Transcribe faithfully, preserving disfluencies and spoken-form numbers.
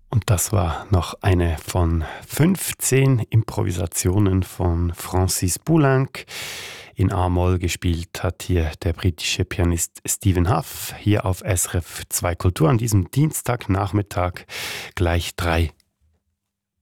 Und das war noch eine von fünfzehn Improvisationen von Francis Poulenc. In A-Moll gespielt hat hier der britische Pianist Stephen Huff. Hier auf S R F zwei Kultur an diesem Dienstagnachmittag gleich drei